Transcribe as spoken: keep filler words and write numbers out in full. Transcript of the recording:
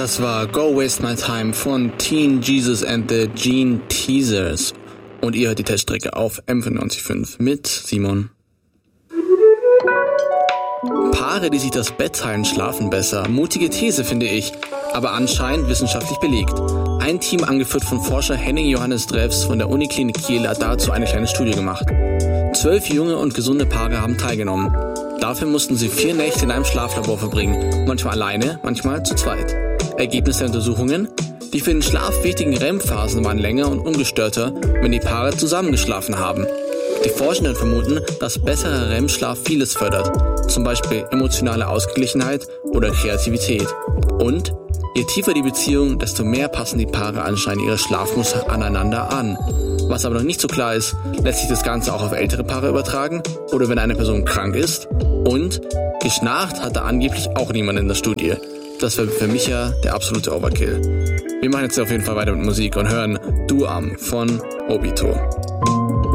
Das war Go Waste My Time von Teen Jesus and the Gene Teasers. Und ihr hört die Teststrecke auf M fünfundneunzig Komma fünf mit Simon. Paare, die sich das Bett teilen, schlafen besser. Mutige These, finde ich, aber anscheinend wissenschaftlich belegt. Ein Team, angeführt von Forscher Henning Johannes Drews von der Uniklinik Kiel, hat dazu eine kleine Studie gemacht. Zwölf junge und gesunde Paare haben teilgenommen. Dafür mussten sie vier Nächte in einem Schlaflabor verbringen, manchmal alleine, manchmal zu zweit. Ergebnis der Untersuchungen? Die für den Schlaf wichtigen R E M-Phasen waren länger und ungestörter, wenn die Paare zusammengeschlafen haben. Die Forschenden vermuten, dass besserer R E M-Schlaf vieles fördert, zum Beispiel emotionale Ausgeglichenheit oder Kreativität. Und je tiefer die Beziehung, desto mehr passen die Paare anscheinend ihre Schlafmuster aneinander an. Was aber noch nicht so klar ist, lässt sich das Ganze auch auf ältere Paare übertragen oder wenn eine Person krank ist. Und geschnarcht hat da angeblich auch niemand in der Studie. Das wäre für mich ja der absolute Overkill. Wir machen jetzt auf jeden Fall weiter mit Musik und hören Du Am von Obito.